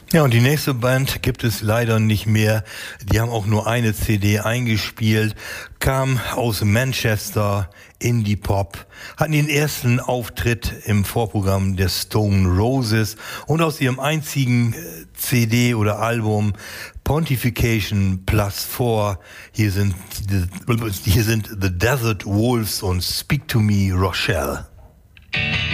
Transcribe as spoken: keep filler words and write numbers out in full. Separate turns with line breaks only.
Ja, und die nächste Band gibt es leider nicht mehr. Die haben auch nur eine C D eingespielt, kam aus Manchester, Indie-Pop, hatten den ersten Auftritt im Vorprogramm der Stone Roses und aus ihrem einzigen C D oder Album Pontification Plus Four, hier sind, hier sind The Desert Wolves und Speak to Me, Rochelle.